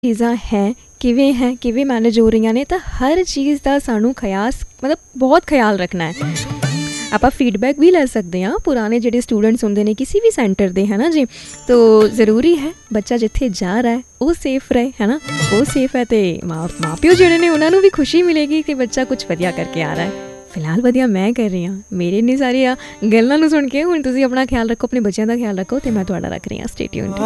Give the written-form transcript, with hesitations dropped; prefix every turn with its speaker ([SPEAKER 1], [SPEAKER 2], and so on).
[SPEAKER 1] ਚੀਜ਼ਾਂ ਹੈ ਕਿਵੇਂ ਮੈਨੇਜ ਹੋ ਰਹੀਆਂ ਨੇ, ਤਾਂ ਹਰ ਚੀਜ਼ ਦਾ ਸਾਨੂੰ ਮਤਲਬ ਬਹੁਤ ਖਿਆਲ ਰੱਖਣਾ ਹੈ। ਆਪਾਂ ਫੀਡਬੈਕ ਵੀ ਲੈ ਸਕਦੇ ਹਾਂ ਪੁਰਾਣੇ ਜਿਹੜੇ ਸਟੂਡੈਂਟਸ ਹੁੰਦੇ ਨੇ ਕਿਸੇ ਵੀ ਸੈਂਟਰ ਦੇ, ਹੈ ਨਾ ਜੀ। ਤੋ ਜ਼ਰੂਰੀ ਹੈ ਬੱਚਾ ਜਿੱਥੇ ਜਾ ਰਿਹਾ ਹੈ ਉਹ ਸੇਫ ਰਹੇ, ਹੈ ਨਾ, ਉਹ ਸੇਫ ਹੈ ਅਤੇ ਮਾਂ ਪਿਓ ਜਿਹੜੇ ਨੇ ਉਹਨਾਂ ਨੂੰ ਵੀ ਖੁਸ਼ੀ ਮਿਲੇਗੀ ਕਿ ਬੱਚਾ ਕੁਛ ਵਧੀਆ ਕਰਕੇ ਆ ਰਿਹਾ ਹੈ। ਫਿਲਹਾਲ ਵਧੀਆ ਮੈਂ ਕਰ ਰਹੀ ਹਾਂ, ਮੇਰੇ ਇੰਨੀ ਸਾਰੀਆਂ ਗੱਲਾਂ ਨੂੰ ਸੁਣ ਕੇ ਹੁਣ ਤੁਸੀਂ ਆਪਣਾ ਖਿਆਲ ਰੱਖੋ, ਆਪਣੇ ਬੱਚਿਆਂ ਦਾ ਖਿਆਲ ਰੱਖੋ, ਅਤੇ ਮੈਂ ਤੁਹਾਡਾ ਰੱਖ ਰਹੀ ਹਾਂ। Stay tuned.